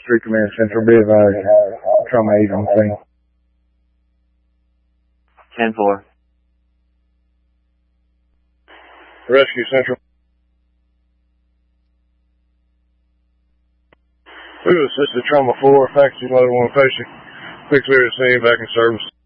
3 Command Central, be advised. Trauma 8 on scene. 10-4. Rescue Central. We have assisted Trauma 4, faculty level 1 patient. Quick clear to scene, back in service.